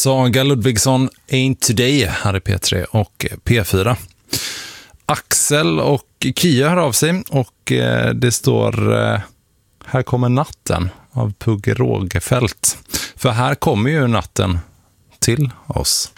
Saga Ludvigsson, Ain't Today här i P3 och P4. Axel och Kia hör av sig och det står Här kommer natten av Pugge Rågefält. För här kommer ju natten till oss.